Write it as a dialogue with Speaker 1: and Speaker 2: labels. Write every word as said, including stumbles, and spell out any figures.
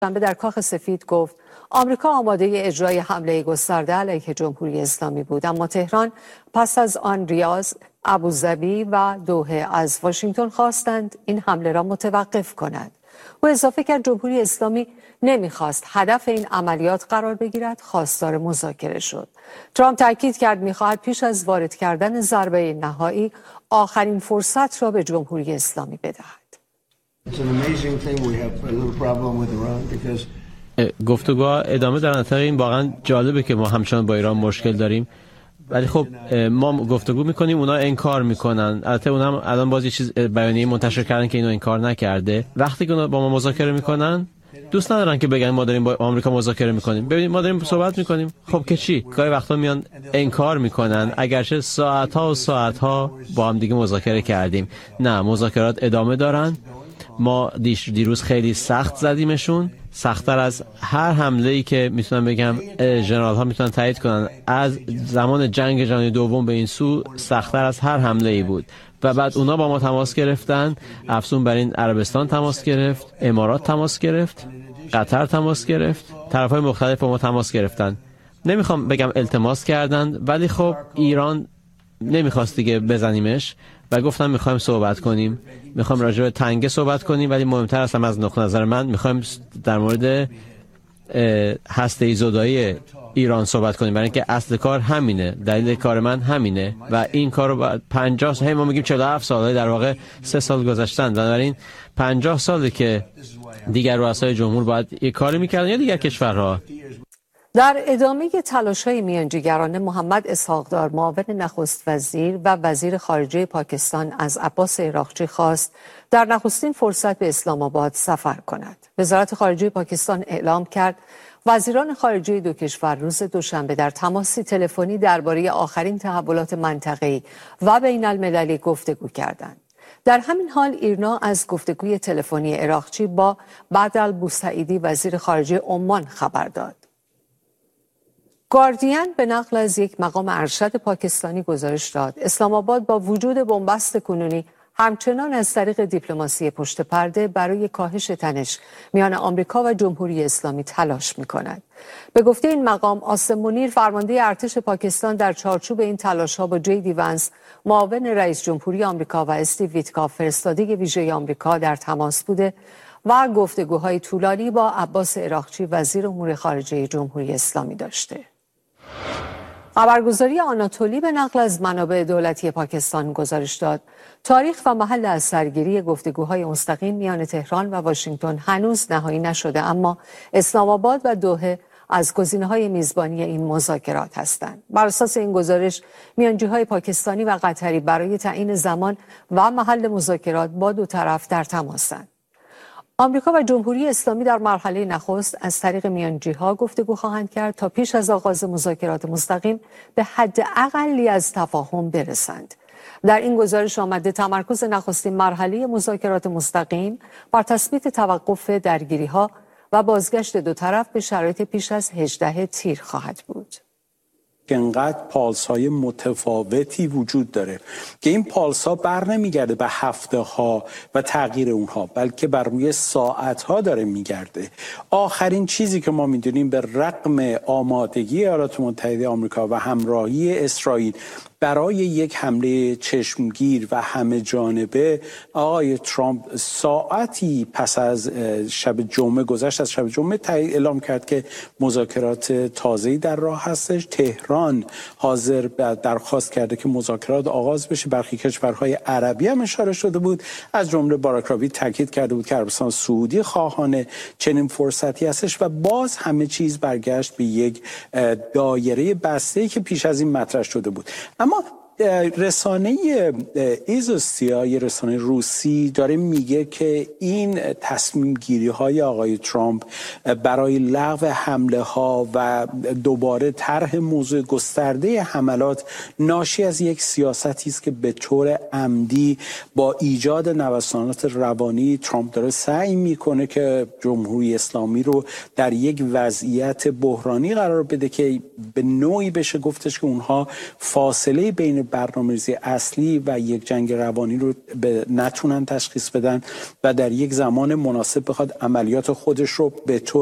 Speaker 1: شنبه در کاخ سفید گفت آمریکا آماده اجرای حمله گسترده علیه جمهوری اسلامی بود، اما تهران پس از آن ریاض، ابوظبی و دوحه از واشنگتن خواستند این حمله را متوقف کند. او اضافه کرد جمهوری اسلامی نمیخواست هدف این عملیات قرار بگیرد، خواستار مذاکره شد. ترامپ تاکید کرد میخواهد پیش از وارد کردن ضربه نهایی آخرین فرصت را به جمهوری اسلامی بدهد.
Speaker 2: گفتگو ادامه در نطاق این واقعا جالبه که ما همچنان با ایران مشکل داریم، ولی خب ما گفتگو میکنیم اونا انکار میکنن. البته اونا هم الان باز یه چیز بیانیه منتشر کردن که اینو انکار نکرده. وقتی که اونا با ما مذاکره میکنن دوست ندارن که بگن ما داریم با آمریکا مذاکره میکنیم. ببینید ما داریم صحبت میکنیم، خب که چی؟ گاهی وقتا میان انکار میکنن اگرچه ساعت ها و ساعت ها با هم دیگه مذاکره کردیم. نه، مذاکرات ادامه دارن. ما دیروز خیلی سخت زدیمشون، سخت‌تر از هر حمله‌ای که میتونم بگم ژنرال ها میتونن تایید کنن از زمان جنگ جهانی دوم به این سو سخت‌تر از هر حمله‌ای بود. و بعد اونا با ما تماس گرفتن، افزون بر این عربستان تماس گرفت، امارات تماس گرفت، قطر تماس گرفت، طرف‌های مختلف با ما تماس گرفتن. نمیخوام بگم التماس کردن، ولی خب ایران نمیخواست دیگه بزنیمش و گفتم میخوایم صحبت کنیم، میخوایم راجع به تنگه صحبت کنیم، ولی مهمتر اصلا از نقطه نظر من میخوایم در مورد هسته‌ای زدایی ایران صحبت کنیم، برای اینکه اصل کار همینه، دلیل کار من همینه و این کارو بعد پنجاه سال، ما میگیم چهل و هفت سال، در واقع سه سال گذشتن، بنابراین پنجاه ساله که دیگر رؤسای جمهور باید یک کاری میکردن یا دیگر کشورها.
Speaker 1: در ادامه تلاش‌های میانجیگرانه، محمد اسحاق‌دار معاون نخست وزیر و وزیر خارجه پاکستان از عباس عراقچی خواست در نخستین فرصت به اسلام آباد سفر کند. وزارت خارجه پاکستان اعلام کرد وزیران خارجه دو کشور روز دوشنبه در تماسی تلفنی درباره آخرین تحولات منطقه‌ای و بین المللی گفتگو کردند. در همین حال ایرنا از گفتگوی تلفنی عراقچی با بدر بوسعیدی وزیر خارجه عمان خبر داد. گاردین به نقل از یک مقام ارشد پاکستانی گزارش داد اسلام آباد با وجود بنبست کنونی همچنان از طریق دیپلماسی پشت پرده برای کاهش تنش میان آمریکا و جمهوری اسلامی تلاش می‌کند. به گفته این مقام، عاصم منیر فرمانده ارتش پاکستان در چارچوب این تلاش‌ها با جی دی ونس معاون رئیس جمهوری آمریکا و استیو ویتکاف فرستاده ویژه آمریکا در تماس بوده و گفتگوهای طولانی با عباس عراقچی وزیر امور خارجه جمهوری اسلامی داشته. خبرگزاری آناتولی به نقل از منابع دولتی پاکستان گزارش داد تاریخ و محل از سرگیری گفتگوهای مستقیم میان تهران و واشنگتن هنوز نهایی نشده، اما اسلام آباد و دوحه از گزینه‌های میزبانی این مذاکرات هستند. بر اساس این گزارش، میانجی‌های پاکستانی و قطری برای تعیین زمان و محل مذاکرات با دو طرف در تماسند. آمریکا و جمهوری اسلامی در مرحله نخست از طریق میانجی‌ها گفتگو خواهند کرد تا پیش از آغاز مذاکرات مستقیم به حد اقلی از تفاهم برسند. در این گزارش آمده تمرکز نخستین مرحله مذاکرات مستقیم بر تثبیت توقف درگیری‌ها و بازگشت دو طرف به شرایط پیش از هجدهم تیر خواهد بود.
Speaker 3: انقدر پالس های متفاوتی وجود داره که این پالس ها بر نمیگرده به هفته ها و تغییر اونها، بلکه بر روی ساعت ها داره میگرده. آخرین چیزی که ما میدونیم به رغم آمادگی ایالات متحده آمریکا و همراهی اسرائیل برای یک حمله چشمگیر و همه جانبه، آقای ترامپ ساعتی پس از شب جمعه گذشت از شب جمعه اعلام کرد که مذاکرات تازه‌ای در راه هستش. تهران حاضر به درخواست کرده که مذاکرات آغاز بشه. برخی کشورهای عربی هم اشاره شده بود، از جمله باراک راوی تاکید کرده بود که عربستان سعودی خواهان چنین فرصتی هستش و باز همه چیز برگشت به یک دایره بسته‌ای که پیش از این مطرح شده بود. اما رسانه ایزوستیا، یه رسانه روسی، داره میگه که این تصمیم گیری های آقای ترامپ برای لغو حمله ها و دوباره طرح موضوع گسترده حملات ناشی از یک سیاستی است که به طور عمدی با ایجاد نوسانات روانی ترامپ داره سعی میکنه که جمهوری اسلامی رو در یک وضعیت بحرانی قرار بده که به نوعی بشه گفتش که اونها فاصله بین برنامه‌ریزی اصلی و یک جنگ روانی رو به نتونن تشخیص بدن و در یک زمان مناسب بخواد عملیات خودش رو به طور